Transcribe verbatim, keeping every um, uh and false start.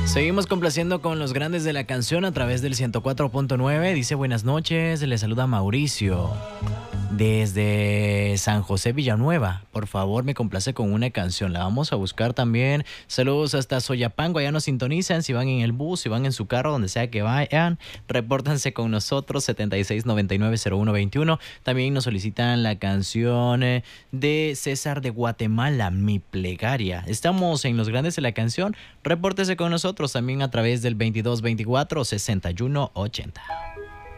Seguimos complaciendo con los grandes de la canción a través del ciento cuatro punto nueve. Dice buenas noches, le saluda Mauricio desde San José Villanueva. Por favor, me complace con una canción. La vamos a buscar también. Saludos hasta Soyapango. Allá nos sintonizan. Si van en el bus, si van en su carro, donde sea que vayan, repórtanse con nosotros. setenta y seis noventa y nueve cero uno veintiuno. También nos solicitan la canción eh, de César de Guatemala, Mi Plegaria. Estamos en los grandes de la canción. Repórtese con nosotros también a través del veintidós veinticuatro sesenta y uno ochenta.